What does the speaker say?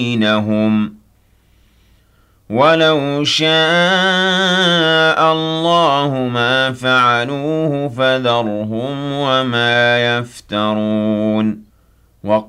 دينهم ولو شاء الله ما فعلوه فذرهم وما يفترون